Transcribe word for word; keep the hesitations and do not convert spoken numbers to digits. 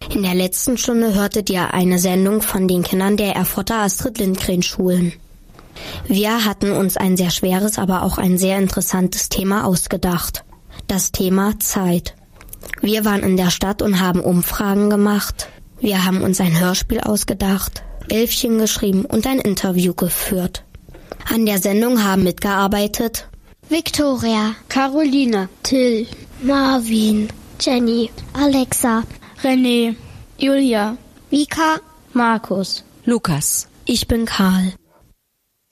In der letzten Stunde hörtet ihr eine Sendung von den Kindern der Erfurter Astrid-Lindgren-Schulen. Wir hatten uns ein sehr schweres, aber auch ein sehr interessantes Thema ausgedacht. Das Thema Zeit. Wir waren in der Stadt und haben Umfragen gemacht. Wir haben uns ein Hörspiel ausgedacht, Elfchen geschrieben und ein Interview geführt. An der Sendung haben mitgearbeitet Victoria, Caroline, Till, Marvin, Jenny, Alexa, René, Julia, Vika, Markus, Lukas. Ich bin Karl.